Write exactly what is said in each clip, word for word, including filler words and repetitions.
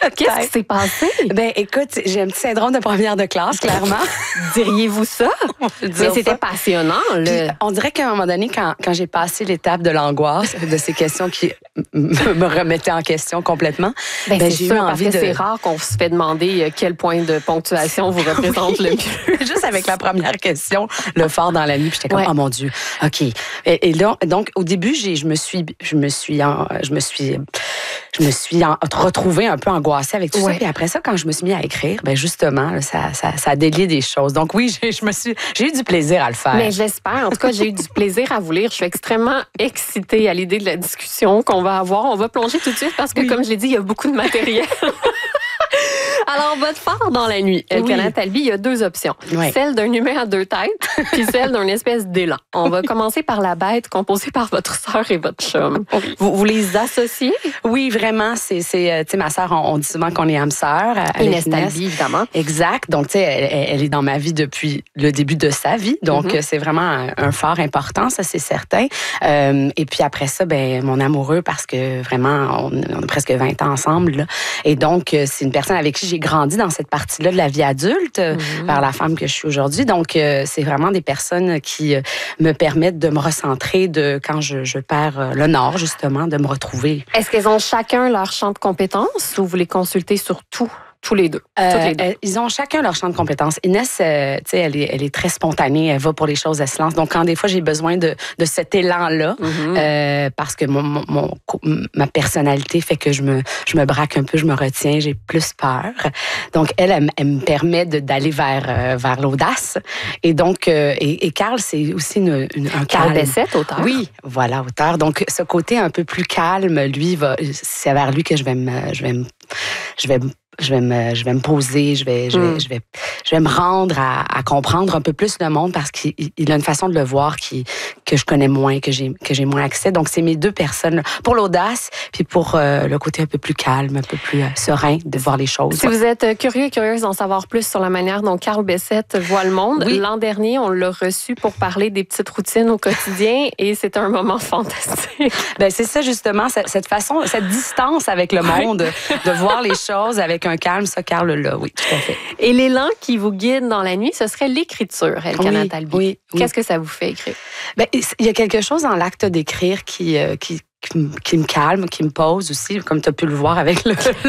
Qu'est-ce qui s'est passé? Ben, écoute, j'ai un petit syndrome de première de classe, clairement. Diriez-vous ça? Mais c'était ça. Passionnant. Le... Puis, on dirait qu'à un moment donné, quand, quand j'ai passé l'étape de l'angoisse, de ces questions qui me remettaient en question complètement, ben, ben, j'ai sûr, eu envie parce que de... c'est rare qu'on se fait demander quel point de ponctuation vous représente oui. le plus. Juste avec la première question, le fort dans la nuit, puis j'étais comme, ouais. oh mon Dieu, OK. Et, et là, donc, au début, j'ai, je me suis, je me suis, en, je me suis, je me suis en, retrouvée un peu angoissée avec tout ouais. ça. Puis après ça, quand je me suis mis à écrire, ben justement, là, ça, ça, ça a délié des choses. Donc oui, j'ai, je me suis, j'ai eu du plaisir à le faire. Mais j'espère. En tout cas, j'ai eu du plaisir à vous lire. Je suis extrêmement excitée à l'idée de la discussion qu'on va avoir. On va plonger tout de suite parce que, oui. comme je l'ai dit, il y a beaucoup de matériel. Alors, votre phare dans la nuit, Elkana oui. Talbi, il y a deux options. Oui. Celle d'un humain à deux têtes, puis celle d'un espèce d'élan. On va commencer par la bête composée par votre sœur et votre chum. Oui. Vous, vous les associez? Oui, vraiment. C'est, c'est tu sais, ma sœur, on, on dit souvent qu'on est âme sœur. Inès Talbi, évidemment. Exact. Donc, tu sais, elle, elle est dans ma vie depuis le début de sa vie. Donc, mm-hmm. c'est vraiment un, un phare important, ça, c'est certain. Euh, et puis après ça, ben mon amoureux, parce que vraiment, on, on a presque vingt ans ensemble. Là. Et donc, c'est une personne avec qui j'ai grandi dans cette partie-là de la vie adulte, mm-hmm. vers la femme que je suis aujourd'hui. Donc, euh, c'est vraiment des personnes qui euh, me permettent de me recentrer de quand je, je perds euh, le nord, justement, de me retrouver. Est-ce qu'elles ont chacun leur champ de compétences ou vous les consultez sur tout? Tous les deux. Euh, Toutes les deux. Ils ont chacun leur champ de compétences. Inès, euh, tu sais, elle est, elle est très spontanée. Elle va pour les choses, elle se lance. Donc, quand des fois, j'ai besoin de, de cet élan-là, mm-hmm. euh, parce que mon, mon, mon, ma personnalité fait que je me, je me braque un peu, je me retiens, j'ai plus peur. Donc, elle, elle, elle me permet de, d'aller vers, euh, vers l'audace. Et donc, euh, et, et Carl, c'est aussi une, une, un Carl Bessette, auteur. Oui, voilà, auteur. Donc, ce côté un peu plus calme, lui, va, c'est vers lui que je vais me, je vais me, je vais me Je vais me, je vais me poser, je vais, je vais, mm. je vais, je vais me rendre à, à comprendre un peu plus le monde parce qu'il il a une façon de le voir qui, que je connais moins, que j'ai, que j'ai moins accès. Donc, c'est mes deux personnes pour l'audace puis pour euh, le côté un peu plus calme, un peu plus euh, serein de voir les choses. Si ouais. vous êtes curieux et curieuse d'en savoir plus sur la manière dont Carl Bessette voit le monde, oui. l'an dernier, on l'a reçu pour parler des petites routines au quotidien et c'est un moment fantastique. Ben, c'est ça, justement, cette, cette façon, cette distance avec le monde, de voir les choses avec un calme, ça, Carl, là, oui, tout à fait. Et l'élan qui vous guide dans la nuit, ce serait l'écriture, Elkana oui, Talbi. Oui, oui. Qu'est-ce que ça vous fait écrire? Ben, il y a quelque chose dans l'acte d'écrire qui, euh, qui, qui, qui me calme, qui me pose aussi, comme tu as pu le voir avec le... le...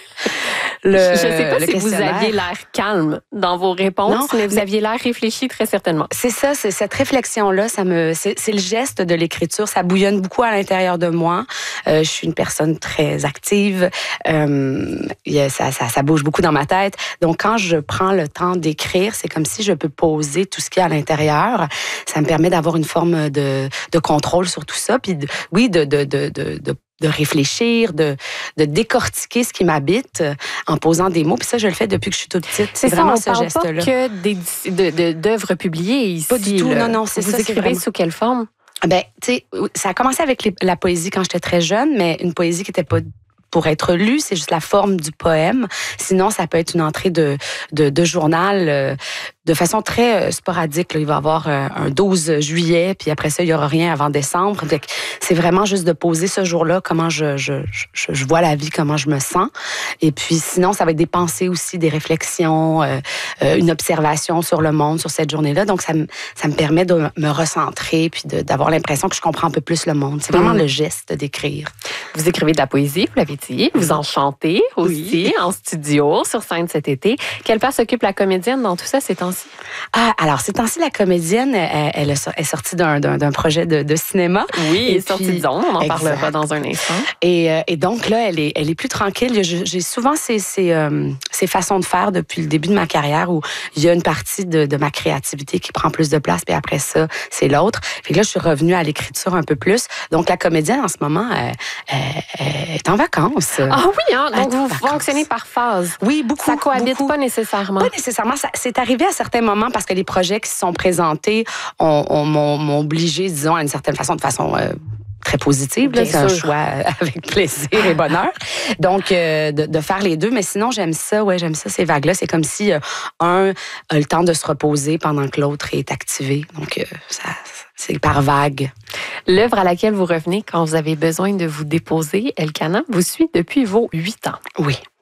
Le, je ne sais pas si vous aviez l'air calme dans vos réponses, non, mais vous aviez l'air réfléchi très certainement. C'est ça, c'est cette réflexion-là, ça me, c'est, c'est le geste de l'écriture, ça bouillonne beaucoup à l'intérieur de moi. Euh, je suis une personne très active, euh, ça, ça, ça bouge beaucoup dans ma tête. Donc, quand je prends le temps d'écrire, c'est comme si je peux poser tout ce qui est à l'intérieur. Ça me permet d'avoir une forme de, de contrôle sur tout ça, puis de, oui, de, de, de, de, de de réfléchir, de, de décortiquer ce qui m'habite en posant des mots. Puis ça, je le fais depuis que je suis toute petite. C'est, c'est vraiment ça, on ce geste-là. On parle pas que des, de, de, d'œuvres publiées ici. Pas du tout, là. non, non, c'est Vous ça. Vous écrivez vraiment... sous quelle forme? Ben, tu sais, ça a commencé avec les, la poésie quand j'étais très jeune, mais une poésie qui n'était pas pour être lue, c'est juste la forme du poème. Sinon, ça peut être une entrée de, de, de journal euh, de façon très euh, sporadique. Là. Il va y avoir euh, un douze juillet, puis après ça, il n'y aura rien avant décembre. Donc, c'est vraiment juste de poser ce jour-là, comment je, je, je, je vois la vie, comment je me sens. Et puis sinon, ça va être des pensées aussi, des réflexions, euh, euh, une observation sur le monde, sur cette journée-là. Donc, ça me, ça me permet de me recentrer, puis de, d'avoir l'impression que je comprends un peu plus le monde. C'est vraiment mmh. le geste d'écrire. Vous écrivez de la poésie, vous l'avez dit. Vous en chantez aussi, oui. en studio, sur scène cet été. Quelle place occupe la comédienne dans tout ça ces temps-ci? Ah, alors, ces temps-ci, la comédienne, elle, elle est sortie d'un, d'un, d'un projet de, de cinéma. Oui, elle est sortie de zone, on en exact. parlera dans un instant. Et, et donc, là, elle est, elle est plus tranquille. J'ai, j'ai souvent ces, ces, euh, ces façons de faire depuis le début de ma carrière où il y a une partie de, de ma créativité qui prend plus de place, puis après ça, c'est l'autre. Puis là, je suis revenue à l'écriture un peu plus. Donc, la comédienne, en ce moment, elle, elle, elle est en vacances. Ah oui, hein? Donc vous fonctionnez par phase. Oui, beaucoup. Ça cohabite beaucoup. pas nécessairement. Pas nécessairement. Ça, c'est arrivé à certains moments parce que les projets qui se sont présentés ont, ont, m'ont, m'ont obligé, disons, à une certaine façon, de façon euh, très positive. Là, c'est un choix avec plaisir et bonheur. Donc, euh, de, de faire les deux. Mais sinon, j'aime ça. Ouais, j'aime ça, ces vagues-là. C'est comme si euh, un a le temps de se reposer pendant que l'autre est activé. Donc, euh, ça... c'est par vague. L'œuvre à laquelle vous revenez quand vous avez besoin de vous déposer, Elkana, vous suit depuis vos huit ans. Oui.